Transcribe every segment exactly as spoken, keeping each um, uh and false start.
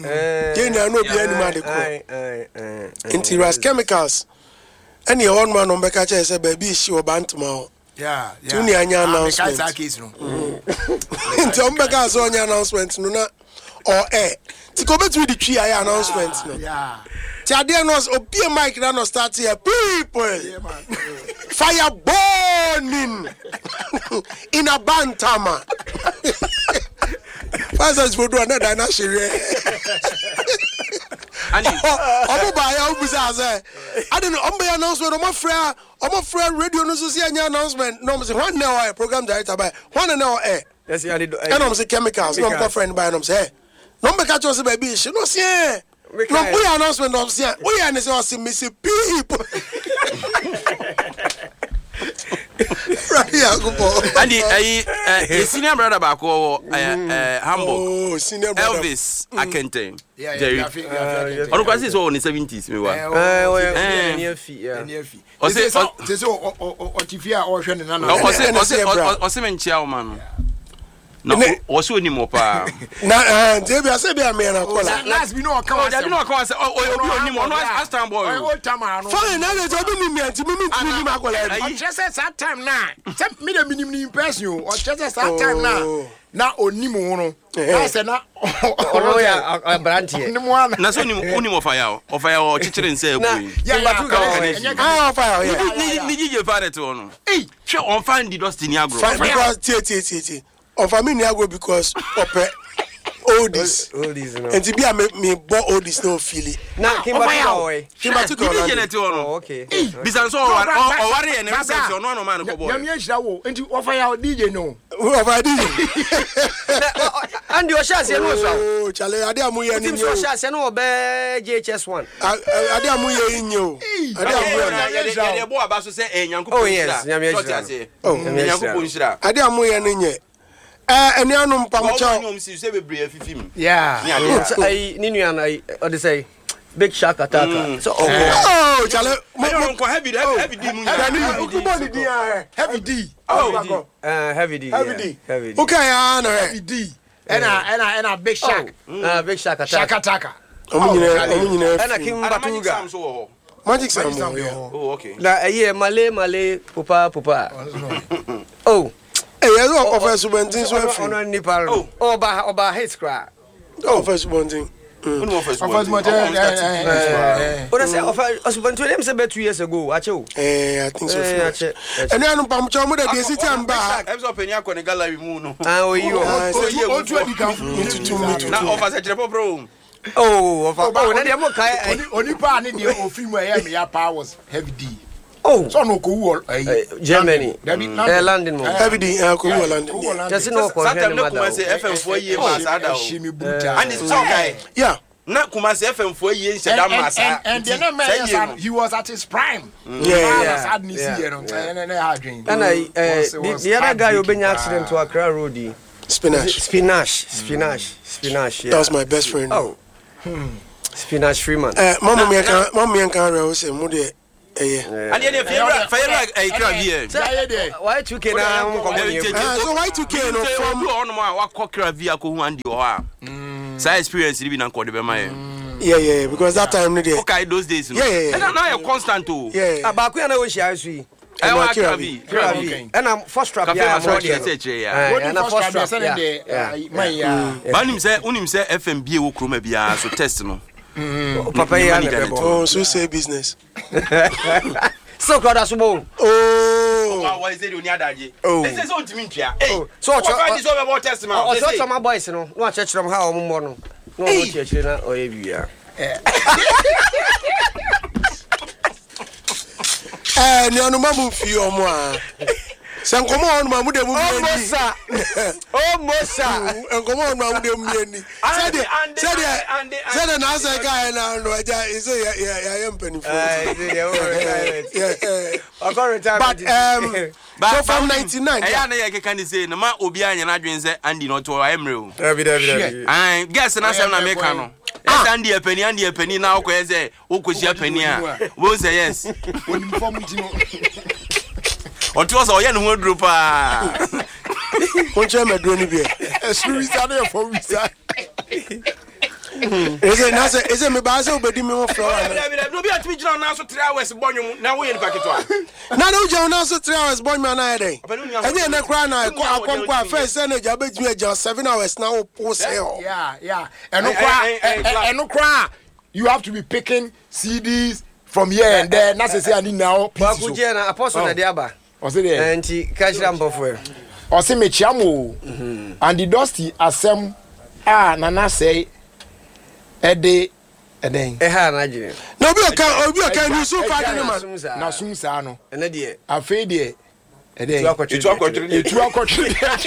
Jenya no be any man dey go. Interiors chemicals. Any one man on beka che say baby she obantma. Yeah, yeah. Tuni anya announcement. Nti on beka so anya announcement no na or eh. Ti go betu the tree aya announcement no. Yeah. Ti ade no obi mic na no start here people. Yeah man. Fire burning in a bantama. Fast for do another national. Ani omo ba ya obusa say I don't know omo announcement omo frɛ omo frɛ radio no so see anya announcement no me say one now program director by one now eh yes ya do and omo say chemicals no go friend by no say no me catch us baby she no see no we announcement no see we ya say us me say people Andy, a senior brother back or Hamburg. Oh, senior brother. Elvis Akente. Yeah, yeah. On the is all in the seventies. We were near feet. Near feet. Or say so, or Tifia or Shannon. Or Seven Chairman. No, also anymore. Now, Debbie, I said, I mean, last we know, come on, I know, I can't say, oh, you know, last time, boy, old time. Fine, now it's a minute to me. Just at that time now, tell me the minimum impress you, or just at that time now. Now, only more. I said, now, oh, yeah, a brand here. That's only only of fire, of fire, or teacher and say, yeah, but fire, need your father to honor. Hey, show on find the dust in Yagro. Because T T T T. Of a mini ago because ope oldies oldies no and to be a me bo oldies no feeling na kimba away kimba to go oh okay bisan so o ware and reception no no man ko boy yam yeshira wo enti ofa ya D J no ofa D J and your chance no so oh chale ade amuye ni your chance no be J H S one ade amuye inyo ade amuye ya bo aba so say enyanko oh yes yam yeshira oh enyanko ponshira ade amuye ni nye eh eni anu mpamocha no msi se bebre afifim yeah I ninu an I what they say big shark attacker so oh chale mo ko heavy heavy D mu heavy D oh uh heavy D heavy D heavy D okay ah no heavy D and and and a big shark uh big shark attacker shark attacker omo nyine omo nyine and Kimba Tuga magic sam oh okay la eh male male pupa pupa oh eh yo offer subentin so afi ono ni par oba oba hit cry offer subentin Onu offer subentin eh ora say offer subentin dem say be two years ago ache eh I think so ache eni anu pamcha mo da dey city amba e so peni akọ ni gallery mu no ah o yi o tu edi kan tutu mi na offer say jere bro oh offer oh na dem kai oni pa ni dey o film e me ya powers heavy D. Oh, so no go Germany. Eh, London mo. Heavy D, eh, go London. Just no ko. Saturday no kuma say F M four year mas ada o. And it's so guy. Yeah. Na kuma say F M four year say that mas. And the man he was at his prime. Yeah. Yeah. And I the other guy who been accident to Accra Road. Spinach. Spinach. Spinach. Spinach. Yeah. That was my best friend. Oh. Spinach Freeman. Eh, mama me kan mama me kan re say mo de eh and any favorite favorite eh crab here why two K na mo ko so why two K no from on mo a wakọ crab here ko hu andi o ha say experience ni bi na ko de be ma yeah yeah because that time no dey okay those days no yeah and now you constant o yeah abaku ya na wo share so yi I want Krabi. Krabi. And I'm first trap yeah. And I'm first trap yeah. My yeah. But him say, unim say F M B wo kroma bia so test no. Papa ya na oh so say business. So crowd asubo. Oh. Why is it oni adaje? This is on timi ntwa. Hey. So what is over about test man? So some boys no. No church them how omo no. No no church na oye bia. Eh, ni onu mamu fi omo a. Se nkomo onu mamu de mu mi ni. Omosa. Omosa. Nkomo onu mamu de mu mi ni. Se de se de se de na say guy na no aja is ya ya ya mpani fo. Eh, yeah. I got retired. But um so from ninety-nine. Eh ya na ye can say no ma obi anya na dwen say Andy no to emre o. David David. Ah, guess na say na make no. Yes, Andy a penny, Andy a penny now, because say, who could she a penny? We'll say yes. When you form it, or to us, or young wood group. Won't you ever do any beer? A screw is out there for me, sir. Is it na say is it me ba say obedi me mo flower. No be at me jira na so three hours bonyo na wo ye nipa ketwa. Na no jira na so three hours bonyo na dey. E dey na kra na akonkwa first say na ja beju e seven hours na wo say o. Yeah, yeah. And no kra and no kra you have to be picking C Ds from here and there. Na say say ani now. Ba ku je na apostle na dey aba. O say dey. Enti ka shira mbofo. O say me chiamo. And the dusty asem ah na na say ede eden e ha na jire na obi oka obi oka ni so fa de man na sum sa no ene de afi de eden etu akotri etu akotri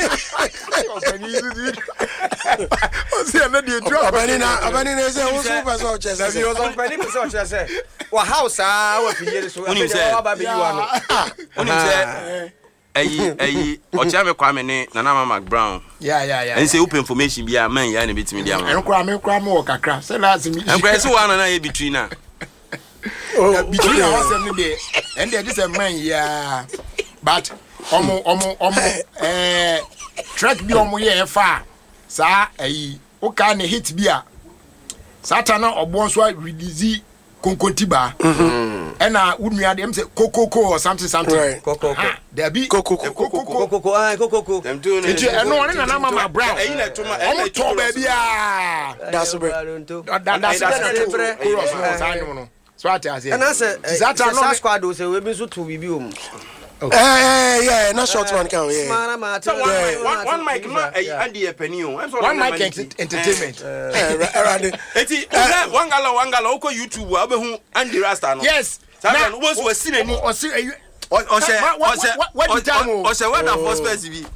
o se ene de etu abani na abani na say wo so fa so chese say wo so fa ni so chese wa house ah wa fiye so wa ba be you ano oni say ayi ayi ocha me kwa me ne Nana Mama Brown. Yeah yeah yeah. And say open information bia man ya na betimi dia man. Enkwa me kwa me kakra. Say last me. Enkwa say one na e between na. Oh, between us and me and there is a man yeah. But omo omo omo eh track bi omo ye fa. Sa ayi o ka ne hit bia. Satana obo so release konkontiba. Mhm. And uh, wouldn't you them say coco or something something? Right. Coco. There be coco coco coco ah coco. Them doing it. And no one Nana Mama Brown. Eh na tuma eh na tuma baby ah. That's it. That's it. So I tell you. And I say that squad do say we be so to bibi o mu. Eh yeah, na short one can we. One one mic no and the penny o. One mic entertainment. Eh eti one gala one gala oko YouTube wa be hu Andy Rasta no. Yes. Now, once we see any, o see o o say o say o say what the first person be.